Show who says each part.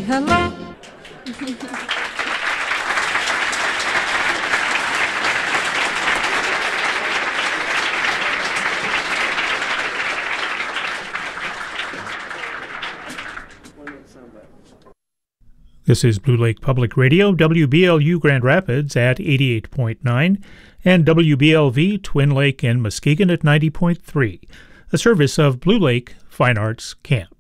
Speaker 1: hello.
Speaker 2: This is Blue Lake Public Radio, WBLU Grand Rapids at 88.9, and WBLV Twin Lake and Muskegon at 90.3, a service of Blue Lake Fine Arts Camp.